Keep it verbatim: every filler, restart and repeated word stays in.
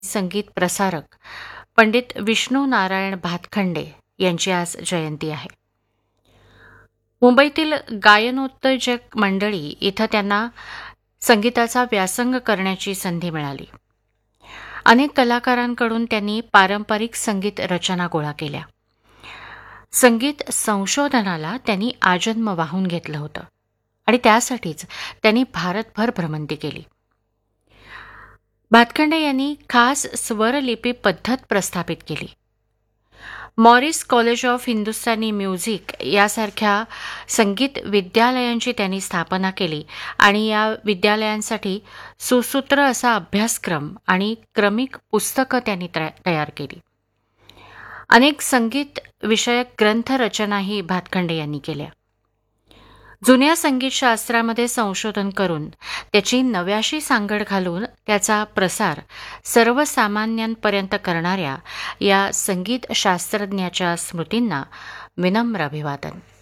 संगीत प्रसारक पंडित विष्णू नारायण भातखंडे यांची आज जयंती आहे. मुंबईतील गायनोत्तेजक मंडळी इथं त्यांना संगीताचा व्यासंग करण्याची संधी मिळाली. अनेक कलाकारांकडून त्यांनी पारंपरिक संगीत रचना गोळा केल्या. संगीत संशोधनाला त्यांनी आजन्म वाहून घेतलं होतं आणि त्यासाठीच त्यांनी भारतभर भ्रमंती केली. भातखंडे यांनी खास स्वरलिपी पद्धत प्रस्थापित केली. Morris college of Hindustani music यासारख्या संगीत विद्यालयांची त्यांनी स्थापना केली आणि या विद्यालयांसाठी सुसूत्र असा अभ्यासक्रम आणि क्रमिक पुस्तकं त्यांनी तयार केली. अनेक संगीत विषयक ग्रंथरचनाही भातखंडे यांनी केल्या. जुन्या संगीतशास्त्रामध्ये संशोधन करून त्याची नव्याशी सांगड घालून त्याचा प्रसार सर्वसामान्यांपर्यंत करणाऱ्या या संगीत शास्त्रज्ञाच्या स्मृतींना विनम्र अभिवादन.